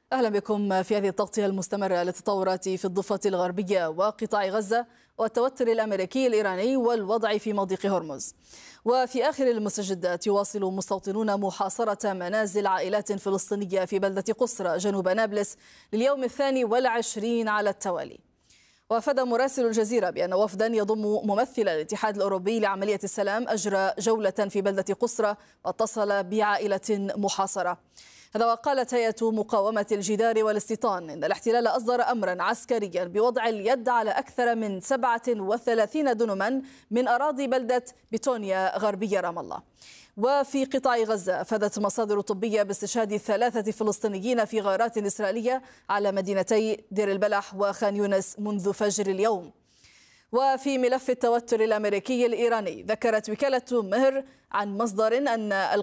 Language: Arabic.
أهلا بكم في هذه التغطية المستمرة للتطورات في الضفة الغربية وقطاع غزة والتوتر الأمريكي الإيراني والوضع في مضيق هرمز. وفي آخر المستجدات يواصل مستوطنون محاصرة منازل عائلات فلسطينية في بلدة قسرى جنوب نابلس لليوم 22 على التوالي. وأفاد مراسل الجزيرة بأن وفدا يضم ممثل الاتحاد الأوروبي لعملية السلام أجرى جولة في بلدة قسرى واتصل بعائلة محاصرة. هذا وقالت هيئة مقاومة الجدار والاستيطان إن الاحتلال أصدر أمرا عسكريا بوضع اليد على أكثر من 37 دنما من أراضي بلدة بيتونيا غربية رام الله. وفي قطاع غزة أفادت مصادر طبية باستشهاد 3 فلسطينيين في غارات إسرائيلية على مدينتي دير البلح وخان يونس منذ فجر اليوم. وفي ملف التوتر الأمريكي الإيراني ذكرت وكالة مهر عن مصدر أن